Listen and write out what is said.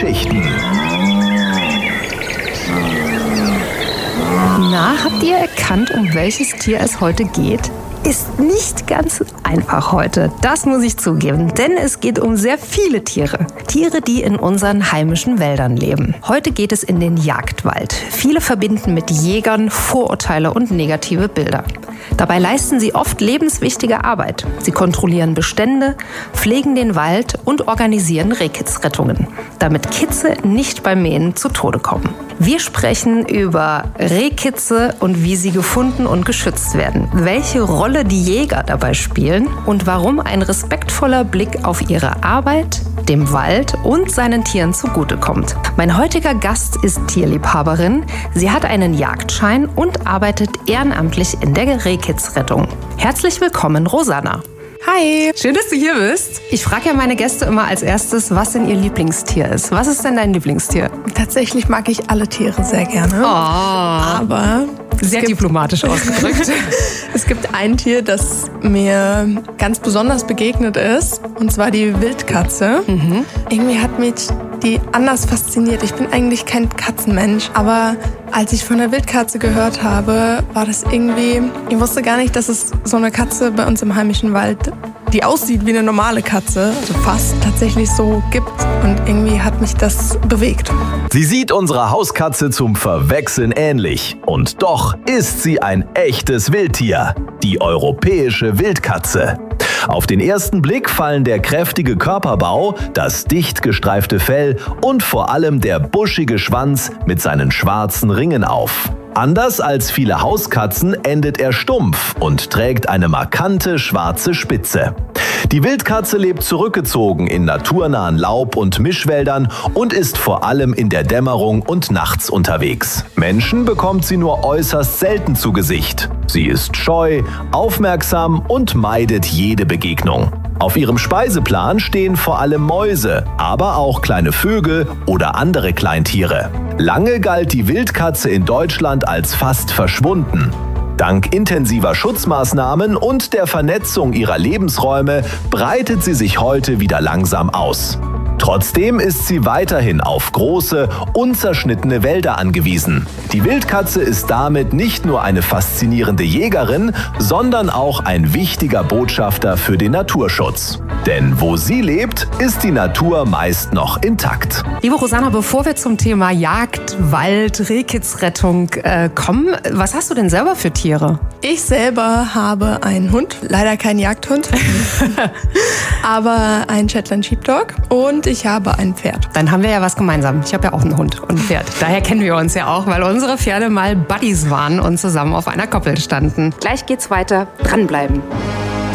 Geschichten. Na, habt ihr erkannt, um welches Tier es heute geht? Ist nicht ganz einfach heute, das muss ich zugeben, denn es geht um sehr viele Tiere. Tiere, die in unseren heimischen Wäldern leben. Heute geht es in den Jagdwald. Viele verbinden mit Jägern Vorurteile und negative Bilder. Dabei leisten sie oft lebenswichtige Arbeit. Sie kontrollieren Bestände, pflegen den Wald und organisieren Rehkitzrettungen, damit Kitze nicht beim Mähen zu Tode kommen. Wir sprechen über Rehkitze und wie sie gefunden und geschützt werden, welche Rolle die Jäger dabei spielen und warum ein respektvoller Blick auf ihre Arbeit dem Wald und seinen Tieren zugutekommt. Mein heutiger Gast ist Tierliebhaberin. Sie hat einen Jagdschein und arbeitet ehrenamtlich in der Rehkitzrettung. Herzlich willkommen, Rosanna. Hi. Schön, dass du hier bist. Ich frage ja meine Gäste immer als erstes, was denn ihr Lieblingstier ist. Was ist denn dein Lieblingstier? Tatsächlich mag ich alle Tiere sehr gerne. Oh. Aber sehr diplomatisch ausgedrückt. Es gibt ein Tier, das mir ganz besonders begegnet ist, und zwar die Wildkatze. Irgendwie hat mich die anders fasziniert. Ich bin eigentlich kein Katzenmensch, aber als ich von der Wildkatze gehört habe, war das irgendwie... Ich wusste gar nicht, dass es so eine Katze bei uns im heimischen Wald, die aussieht wie eine normale Katze, also fast tatsächlich so gibt. Und irgendwie hat mich das bewegt. Sie sieht unserer Hauskatze zum Verwechseln ähnlich. Und doch ist sie ein echtes Wildtier. Die europäische Wildkatze. Auf den ersten Blick fallen der kräftige Körperbau, das dicht gestreifte Fell und vor allem der buschige Schwanz mit seinen schwarzen Ringen auf. Anders als viele Hauskatzen endet er stumpf und trägt eine markante schwarze Spitze. Die Wildkatze lebt zurückgezogen in naturnahen Laub- und Mischwäldern und ist vor allem in der Dämmerung und nachts unterwegs. Menschen bekommt sie nur äußerst selten zu Gesicht. Sie ist scheu, aufmerksam und meidet jede Begegnung. Auf ihrem Speiseplan stehen vor allem Mäuse, aber auch kleine Vögel oder andere Kleintiere. Lange galt die Wildkatze in Deutschland als fast verschwunden. Dank intensiver Schutzmaßnahmen und der Vernetzung ihrer Lebensräume breitet sie sich heute wieder langsam aus. Trotzdem ist sie weiterhin auf große, unzerschnittene Wälder angewiesen. Die Wildkatze ist damit nicht nur eine faszinierende Jägerin, sondern auch ein wichtiger Botschafter für den Naturschutz. Denn wo sie lebt, ist die Natur meist noch intakt. Liebe Rosanna, bevor wir zum Thema Jagd, Wald, Rehkitzrettung kommen, was hast du denn selber für Tiere? Ich selber habe einen Hund, leider kein Jagdhund, aber einen Shetland Sheepdog, und ich habe ein Pferd. Dann haben wir ja was gemeinsam. Ich habe ja auch einen Hund und ein Pferd. Daher kennen wir uns ja auch, weil unsere Pferde mal Buddies waren und zusammen auf einer Koppel standen. Gleich geht's weiter. Dranbleiben.